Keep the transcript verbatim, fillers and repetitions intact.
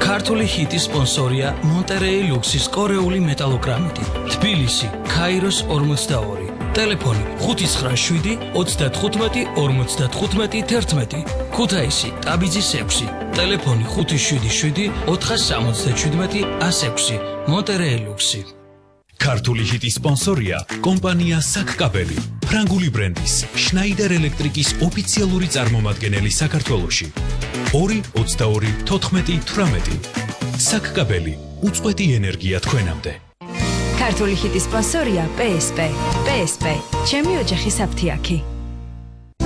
ქართული ჰიტის სპონსორია მონტერეი ლუქსის კორეული მეტალოგრამიტი. თბილისი, ქაიროს ორმოცდაორი. ტელეფონი ხუთი ცხრა შვიდი ოცდათხუთმეტი ორმოცდათხუთმეტი თერთმეტი. ქუთაისი, ტაბიძის ექვსი. ტელეფონი ხუთი შვიდი შვიდი ოთხასამოცდაჩვიდმეტი ასექვსი. მონტერეი ლუქსი. ქართული ჰიტის სპონსორია კომპანია საკკაბელი, ფრანგული ბრენდის შნაიდერ ელექტრიკის ოფიციალური წარმომადგენელი საქართველოში. ორი ოცდაორი თოთხმეტი თვრამეტი. საკკაბელი, უწყვეტი ენერგია თქვენამდე. ქართული ჰიტის სპონსორია პე ეს პე. პე ეს პე, ჩემი ოჯახის აფთიაქი.